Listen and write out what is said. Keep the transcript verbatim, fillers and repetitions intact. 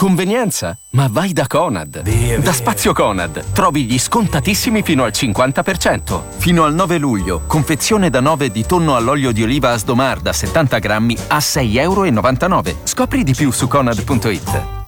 Convenienza? Ma vai da Conad. Via, Da via. Spazio Conad trovi gli scontatissimi fino al cinquanta per cento. Fino al nove luglio, confezione da nove di tonno all'olio di oliva Asdomar da settanta grammi a sei e novantanove euro. Scopri di più su conad punto it.